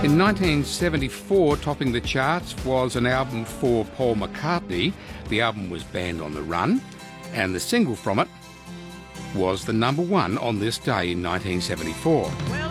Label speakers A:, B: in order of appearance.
A: In 1974, topping the charts was an album for Paul McCartney. The album was Band on the Run, and the single from it was the number one on this day in 1974.
B: Well,